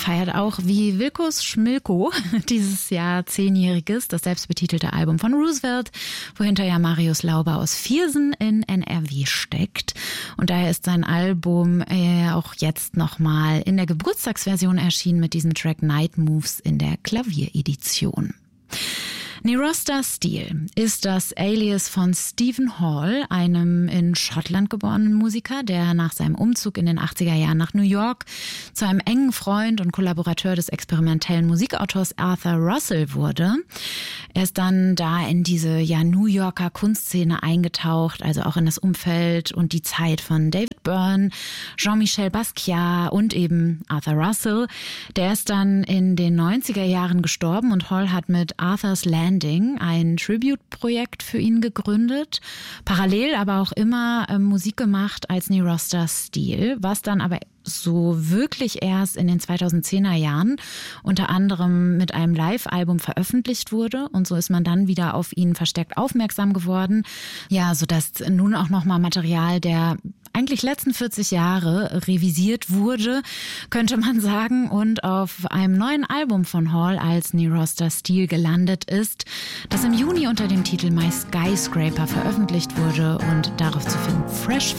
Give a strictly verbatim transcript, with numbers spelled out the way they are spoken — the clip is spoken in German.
feiert auch wie Wilkos Schmilko dieses Jahr zehnjähriges, das selbstbetitelte Album von Roosevelt, wohinter ja Marius Lauber aus Viersen in N R W steckt. Und daher ist sein Album äh, auch jetzt nochmal in der Geburtstagsversion erschienen mit diesem Track Night Moves in der Klavieredition. Nerosta Steele ist das Alias von Stephen Hall, einem in Schottland geborenen Musiker, der nach seinem Umzug in den achtziger Jahren nach New York zu einem engen Freund und Kollaborateur des experimentellen Musikautors Arthur Russell wurde. Er ist dann da in diese ja New Yorker Kunstszene eingetaucht, also auch in das Umfeld und die Zeit von David Byrne, Jean-Michel Basquiat und eben Arthur Russell. Der ist dann in den neunziger Jahren gestorben und Hall hat mit Arthur's Land ein Tribute-Projekt für ihn gegründet, parallel aber auch immer äh, Musik gemacht als Nerosta Steele, was dann aber so wirklich erst in den zweitausendzehner Jahren unter anderem mit einem Live-Album veröffentlicht wurde und so ist man dann wieder auf ihn verstärkt aufmerksam geworden. Ja, sodass nun auch nochmal Material der eigentlich letzten vierzig Jahre revisiert wurde, könnte man sagen, und auf einem neuen Album von Hall als Nerosta Steele gelandet ist, das im Juni unter dem Titel My Skyscraper veröffentlicht wurde und darauf zu finden Fresh